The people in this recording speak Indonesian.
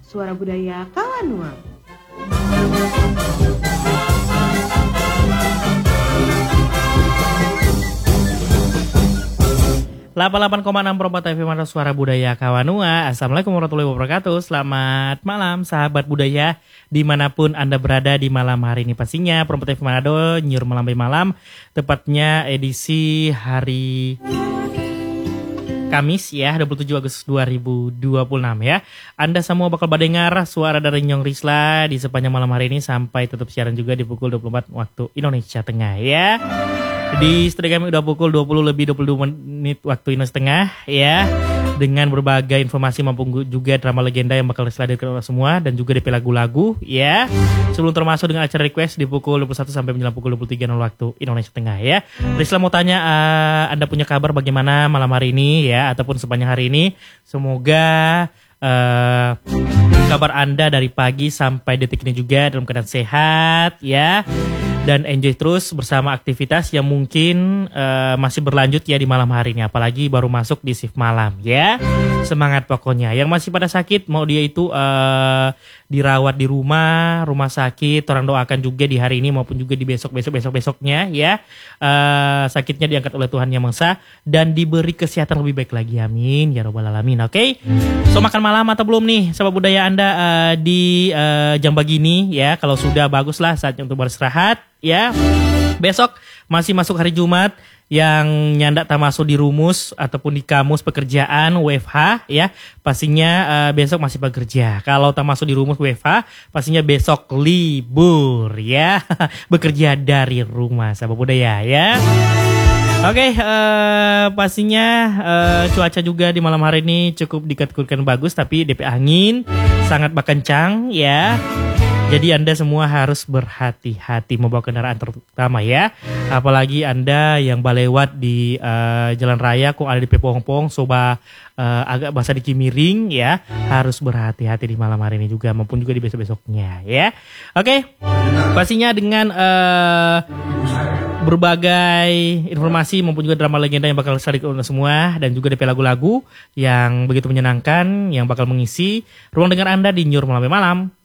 Suara Budaya Kawanua. 88,6 Perempat FM atau Suara Budaya Kawanua. Assalamualaikum warahmatullahi wabarakatuh. Selamat malam sahabat budaya dimanapun Anda berada di malam hari ini. Pastinya Perempat FM Manado nyur malam by malam. Tepatnya edisi hari Kamis ya, 27 Agustus 2026 ya. Anda semua bakal mendengar suara dari Nyong Risla di sepanjang malam hari ini sampai tutup siaran juga di pukul 24 waktu Indonesia Tengah ya. Di studio kami udah pukul 20 lebih 22 menit waktu Indonesia Tengah ya. Dengan berbagai informasi maupun juga drama legenda yang bakal dihadirkan oleh semua. Dan juga DP lagu-lagu ya. Sebelum termasuk dengan acara request di pukul 21 sampai menjelang pukul 23 waktu Indonesia Tengah ya. Risla mau tanya Anda punya kabar bagaimana malam hari ini ya. Ataupun sepanjang hari ini. Semoga kabar Anda dari pagi sampai detik ini juga dalam keadaan sehat ya. Dan enjoy terus bersama aktivitas yang mungkin masih berlanjut ya di malam hari ini. Apalagi baru masuk di shift malam ya. Semangat pokoknya. Yang masih pada sakit mau dia itu dirawat di rumah sakit. Orang doakan juga di hari ini maupun juga di besoknya ya. Sakitnya diangkat oleh Tuhan Yang Maha Esa. Dan diberi kesehatan lebih baik lagi. Amin. Ya Rabbal Alamin. Oke. So makan malam atau belum nih sahabat budaya Anda di jam begini ya. Kalau sudah baguslah saatnya untuk beristirahat. Ya, besok masih masuk hari Jumat yang nyandak tak masuk di rumus ataupun di kamus pekerjaan WFH ya. Pastinya besok masih bekerja. Kalau tak masuk di rumus WFH, pastinya besok libur ya. Bekerja dari rumah sahabat budaya ya. Oke, pastinya cuaca juga di malam hari ini cukup dikategorikan bagus tapi DP angin sangat berkencang ya. Jadi Anda semua harus berhati-hati membawa kendaraan terutama ya. Apalagi Anda yang balewat di jalan raya kok ada di Pepong-pong, soba agak basah di Kimiring ya. Harus berhati-hati di malam hari ini juga maupun juga di besok-besoknya ya. Oke, pastinya dengan berbagai informasi maupun juga drama legenda yang bakal disajikan oleh semua dan juga DP lagu-lagu yang begitu menyenangkan yang bakal mengisi ruang dengar Anda di Nyur Malam Malam